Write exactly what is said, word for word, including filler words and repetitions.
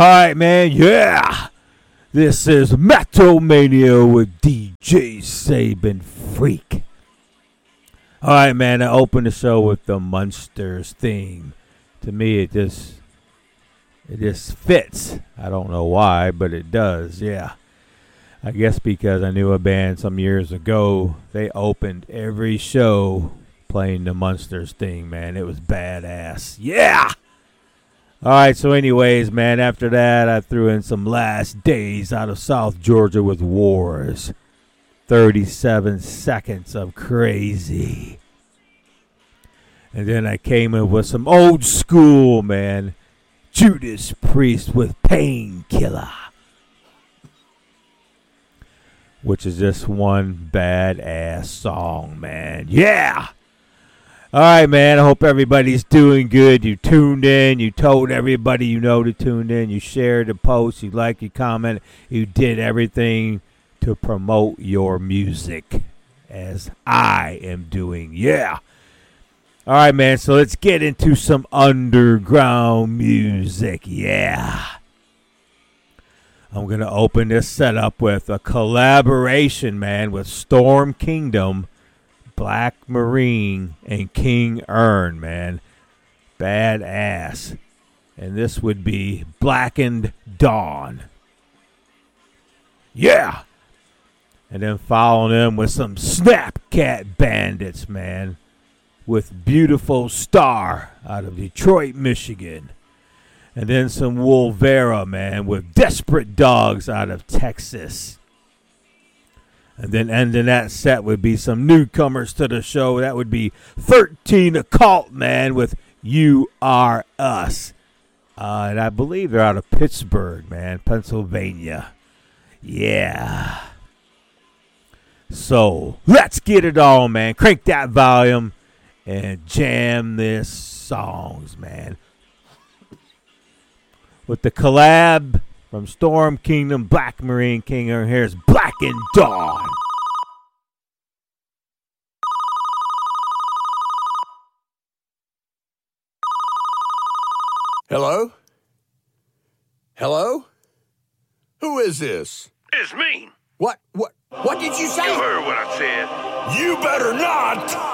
Alright, man, yeah! This is Metal Mania with D J Saban Freak. Alright, man, I opened the show with the Munsters theme. To me, it just, it just fits. I don't know why, but it does, yeah. I guess because I knew a band some years ago, they opened every show playing the Munsters theme, man. It was badass. Yeah! Alright, so anyways, man, after that, I threw in some Last Days out of South Georgia with Wars. thirty-seven seconds of crazy. And then I came in with some old school, man. Judas Priest with Painkiller. Which is just one badass song, man. Yeah! Alright, man, I hope everybody's doing good. You tuned in. You told everybody you know to tune in. You shared the post. You liked, you commented. You did everything to promote your music as I am doing. Yeah! Alright, man, so let's get into some underground music. Yeah! I'm going to open this setup with a collaboration, man, with Storm Kingdom, Black Marine, and King Ern, man. Badass. And this would be Blackened Dawn. Yeah! And then following them with some Snapcat Bandits, man. With Beautiful Star out of Detroit, Michigan. And then some Wolvera, man, with Desperate Dogs out of Texas. And then ending that set would be some newcomers to the show. That would be thirteen Occult, man, with You Are Us. Uh, and I believe they're out of Pittsburgh, man, Pennsylvania. Yeah. So, let's get it on, man. Crank that volume and jam this songs, man. With the collab from Storm Kingdom, Black Marine, King Ern, here's Blackened Dawn. Hello? Hello? Who is this? It's me. What? What? What did you say? You heard what I said. You better not!